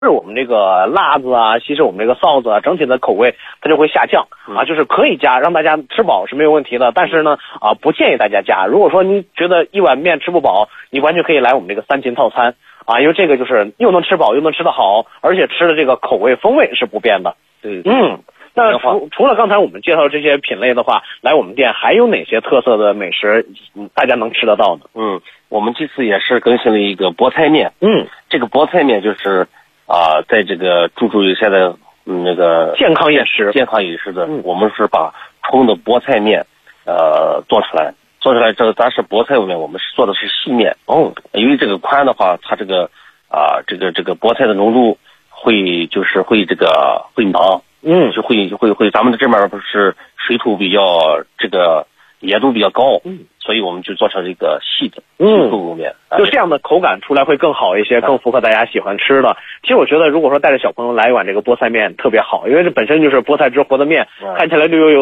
是我们这个辣子啊，稀释我们这个臊子啊，整体的口味它就会下降啊，就是可以加，让大家吃饱是没有问题的。但是呢，不建议大家加。如果说你觉得一碗面吃不饱，你完全可以来我们这个3秦套餐啊，因为这个就是又能吃饱又能吃得好，而且吃的这个口味风味是不变的。 对， 那除了刚才我们介绍这些品类的话，来我们店还有哪些特色的美食，大家能吃得到的？ 我们这次也是更新了一个菠菜面。这个菠菜面就是在这个注重于现在那个健康饮食的，我们是把冲的菠菜面做出来这个咱是菠菜面，我们是做的是细面因为这个宽的话，它这个这个菠菜的浓度会囊，就会咱们这边不是水土比较这个盐度比较高，所以我们就做成这个细的豆面， 就这样的口感出来会更好一些，更符合大家喜欢吃的。其实我觉得，如果说带着小朋友来一碗这个菠菜面特别好，因为这本身就是菠菜汁和的面，看起来绿油油。